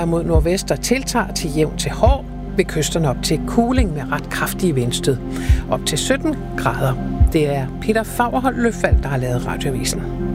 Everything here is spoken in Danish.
drejer mod nordvest og tiltager til jævn til hård. Ved kysterne op til kuling med ret kraftige vindstød. Op til 17 grader. Det er Peter Fagerholt Løfald, der har lavet Radioavisen.